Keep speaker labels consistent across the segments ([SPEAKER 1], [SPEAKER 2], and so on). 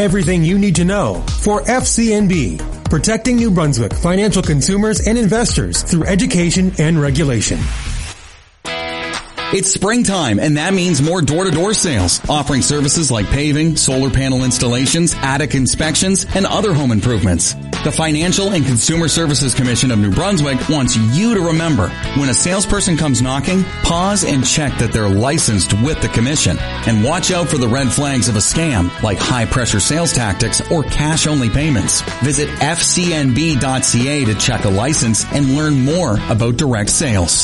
[SPEAKER 1] everything you need to know for FCNB, protecting New Brunswick financial consumers and investors through education and regulation.
[SPEAKER 2] It's springtime, and that means more door-to-door sales, offering services like paving, solar panel installations, attic inspections, and other home improvements. The Financial and Consumer Services Commission of New Brunswick wants you to remember, when a salesperson comes knocking, pause and check that they're licensed with the commission. And watch out for the red flags of a scam, like high-pressure sales tactics or cash-only payments. Visit fcnb.ca to check a license and learn more about direct sales.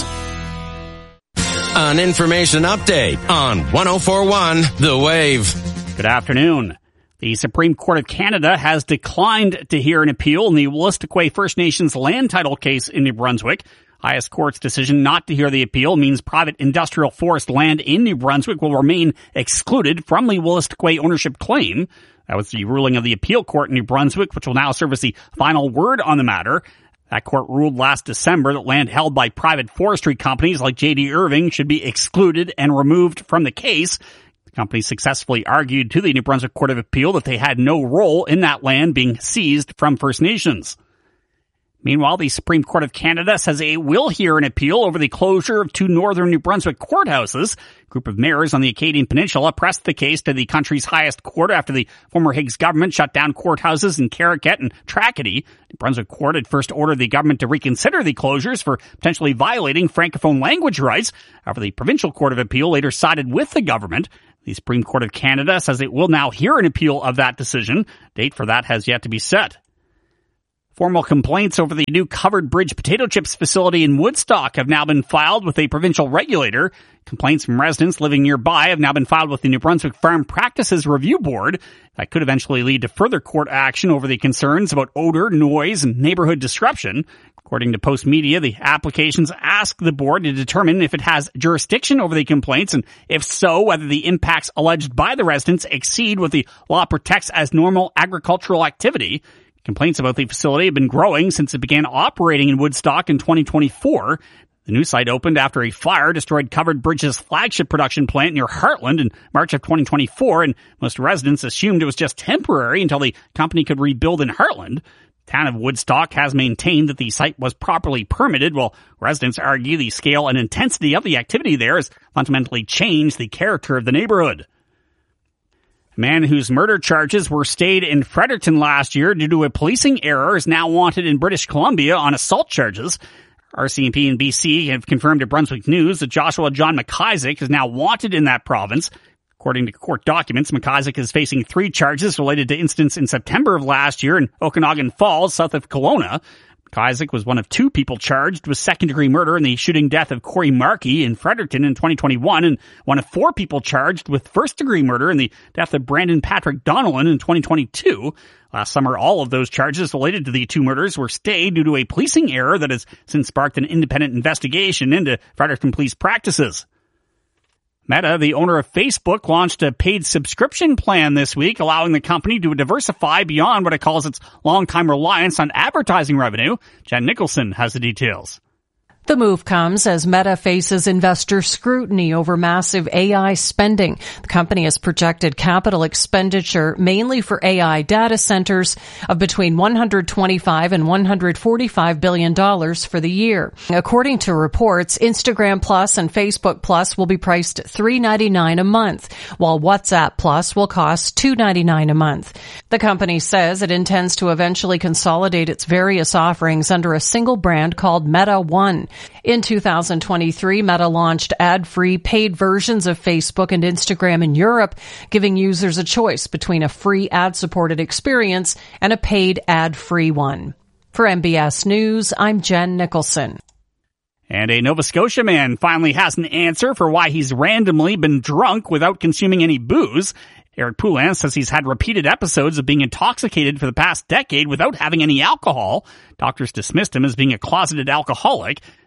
[SPEAKER 3] An information update on 104.1 The Wave.
[SPEAKER 4] Good afternoon. The Supreme Court of Canada has declined to hear an appeal in the Wolastoqey First Nations land title case in New Brunswick. Highest Court's decision not to hear the appeal means private industrial forest land in New Brunswick will remain excluded from the Wolastoqey ownership claim. That was the ruling of the appeal court in New Brunswick, which will now serve as the final word on the matter. That court ruled last December that land held by private forestry companies like J.D. Irving should be excluded and removed from the case. The company successfully argued to the New Brunswick Court of Appeal that they had no role in that land being seized from First Nations. Meanwhile, the Supreme Court of Canada says it will hear an appeal over the closure of two northern New Brunswick courthouses. A group of mayors on the Acadian Peninsula pressed the case to the country's highest court after the former Higgs government shut down courthouses in Caraquet and Tracadie. New Brunswick Court had first ordered the government to reconsider the closures for potentially violating Francophone language rights. However, the Provincial Court of Appeal later sided with the government. The Supreme Court of Canada says it will now hear an appeal of that decision. Date for that has yet to be set. Formal complaints over the new Covered Bridge potato chips facility in Woodstock have now been filed with a provincial regulator. Complaints from residents living nearby have now been filed with the New Brunswick Farm Practices Review Board. That could eventually lead to further court action over the concerns about odor, noise, and neighborhood disruption. According to Post Media, the applications ask the board to determine if it has jurisdiction over the complaints, and if so, whether the impacts alleged by the residents exceed what the law protects as normal agricultural activity. Complaints about the facility have been growing since it began operating in Woodstock in 2024. The new site opened after a fire destroyed Covered Bridge's flagship production plant near Heartland in March of 2024, and most residents assumed it was just temporary until the company could rebuild in Heartland. The town of Woodstock has maintained that the site was properly permitted, while residents argue the scale and intensity of the activity there has fundamentally changed the character of the neighborhood. A man whose murder charges were stayed in Fredericton last year due to a policing error is now wanted in British Columbia on assault charges. RCMP and BC have confirmed to Brunswick News that Joshua John McIsaac is now wanted in that province. According to court documents, McIsaac is facing 3 charges related to incidents in September of last year in Okanagan Falls, south of Kelowna. McIsaac was one of 2 people charged with second-degree murder in the shooting death of Corey Markey in Fredericton in 2021, and one of 4 people charged with first-degree murder in the death of Brandon Patrick Donnellan in 2022. Last summer, all of those charges related to the 2 murders were stayed due to a policing error that has since sparked an independent investigation into Fredericton police practices. Meta, the owner of Facebook, launched a paid subscription plan this week, allowing the company to diversify beyond what it calls its long-time reliance on advertising revenue. Jen Nicholson has the details.
[SPEAKER 5] The move comes as Meta faces investor scrutiny over massive AI spending. The company has projected capital expenditure, mainly for AI data centers, of between $125 and $145 billion for the year. According to reports, Instagram Plus and Facebook Plus will be priced $3.99 a month, while WhatsApp Plus will cost $2.99 a month. The company says it intends to eventually consolidate its various offerings under a single brand called Meta One. In 2023, Meta launched ad-free paid versions of Facebook and Instagram in Europe, giving users a choice between a free ad-supported experience and a paid ad-free one. For MBS News, I'm Jen Nicholson.
[SPEAKER 4] And a Nova Scotia man finally has an answer for why he's randomly been drunk without consuming any booze. Eric Poulin says he's had repeated episodes of being intoxicated for the past decade without having any alcohol. Doctors dismissed him as being a closeted alcoholic.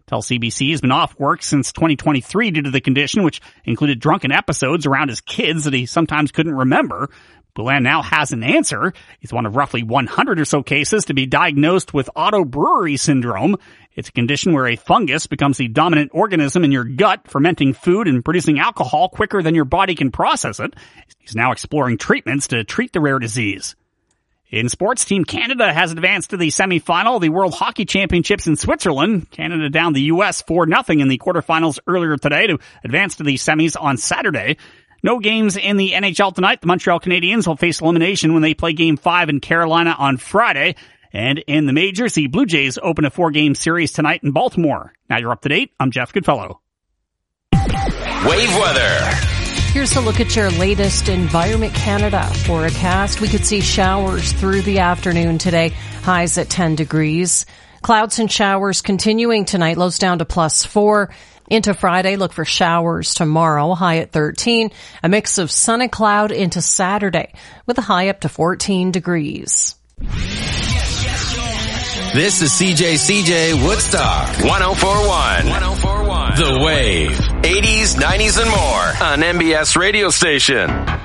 [SPEAKER 4] Tell CBC has been off work since 2023 due to the condition, which included drunken episodes around his kids that he sometimes couldn't remember. Boulin now has an answer. He's one of roughly 100 or so cases to be diagnosed with autobrewery syndrome. It's a condition where a fungus becomes the dominant organism in your gut, fermenting food and producing alcohol quicker than your body can process it. He's now exploring treatments to treat the rare disease. In sports, Team Canada has advanced to the semifinal of the World Hockey Championships in Switzerland. Canada downed the U.S. 4-0 in the quarterfinals earlier today to advance to the semis on Saturday. No games in the NHL tonight. The Montreal Canadiens will face elimination when they play Game 5 in Carolina on Friday. And in the majors, the Blue Jays open a 4-game series tonight in Baltimore. Now you're up to date. I'm Jeff Goodfellow.
[SPEAKER 3] Wave weather.
[SPEAKER 5] Here's a look at your latest Environment Canada forecast. We could see showers through the afternoon today, highs at 10 degrees. Clouds and showers continuing tonight, lows down to +4. Into Friday, look for showers tomorrow, high at 13. A mix of sun and cloud into Saturday, with a high up to 14 degrees.
[SPEAKER 3] This is CJCJ Woodstock 104.1. The Wave. 80s, 90s, and more on MBS radio station.